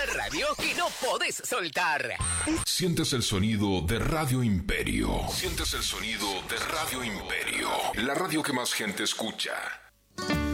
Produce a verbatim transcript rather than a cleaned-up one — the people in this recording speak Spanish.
radio que no podés soltar. Sientes el sonido de Radio Imperio. Sientes el sonido de Radio Imperio. La radio que más gente escucha.